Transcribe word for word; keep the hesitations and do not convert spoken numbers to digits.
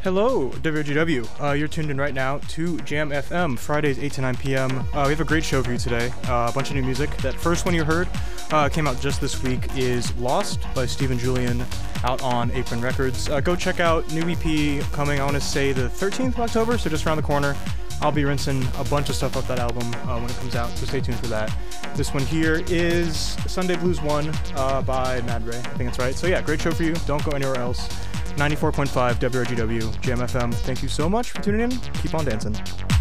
Hello, W R G W. Uh, you're tuned in right now to Jam F M, Fridays eight to nine p.m. Uh, we have a great show for you today. Uh, a bunch of new music. That first one you heard uh, came out just this week is Lost by Stephen Julian, out on Apron Records. Uh, go check out new E P coming, I want to say, the thirteenth of October, so just around the corner. I'll be rinsing a bunch of stuff off that album uh, when it comes out, so stay tuned for that. This one here is Sunday Blues one uh, by Mad Ray. I think that's right. So yeah, great show for you. Don't go anywhere else. ninety-four point five W R G W, Jam F M. Thank you so much for tuning in. Keep on dancing.